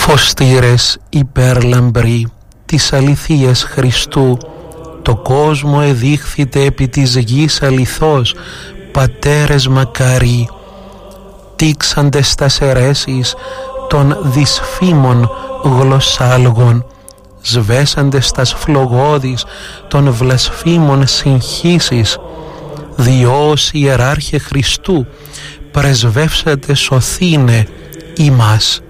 Φωστήρες υπερλαμπροί της αληθείας Χριστού, το κόσμο εδείχθητε επί της γης αληθώς, πατέρες μακαροί, τήξαντες τας αιρέσεις των δυσφήμων γλωσσάλγων, σβέσαντες τας φλογώδεις των βλασφήμων συγχύσεις, διός ιεράρχε Χριστού, πρεσβεύσατε σωθήνε ημάς.